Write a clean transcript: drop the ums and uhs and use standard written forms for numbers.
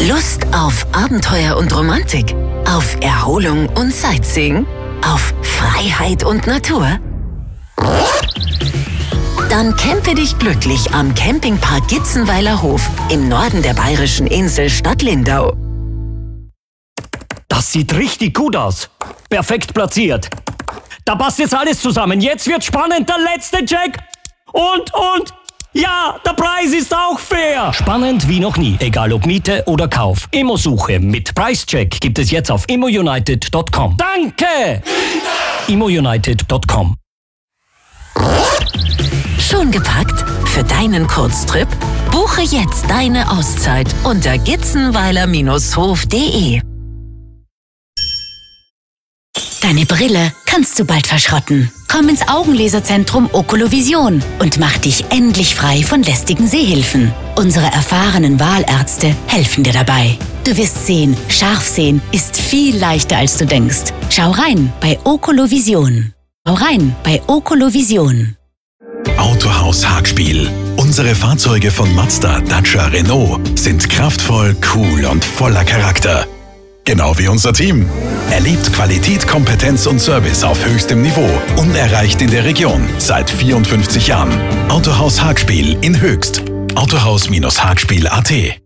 Lust auf Abenteuer und Romantik? Auf Erholung und Sightseeing? Auf Freiheit und Natur? Dann campe dich glücklich am Campingpark Gitzenweiler Hof im Norden der bayerischen Insel Stadtlindau. Das sieht richtig gut aus. Perfekt platziert. Da passt jetzt alles zusammen. Jetzt wird spannend, der letzte Check. Und, ja, der Preis ist auch fair. Spannend wie noch nie, egal ob Miete oder Kauf. Immosuche mit Preischeck gibt es jetzt auf immounited.com. Danke! immounited.com. Schon gepackt? Für deinen Kurztrip? Buche jetzt deine Auszeit unter gitzenweiler-hof.de. Deine Brille kannst du bald verschrotten. Komm ins Augenlaserzentrum Okolovision und mach dich endlich frei von lästigen Sehhilfen. Unsere erfahrenen Wahlärzte helfen dir dabei. Du wirst sehen, scharf sehen ist viel leichter als du denkst. Schau rein bei Okolovision. Autohaus Hagspiel. Unsere Fahrzeuge von Mazda, Dacia, Renault sind kraftvoll, cool und voller Charakter. Genau wie unser Team. Erlebt Qualität, Kompetenz und Service auf höchstem Niveau. Unerreicht in der Region. Seit 54 Jahren. Autohaus Hagspiel in Höchst. Autohaus-Hagspiel.at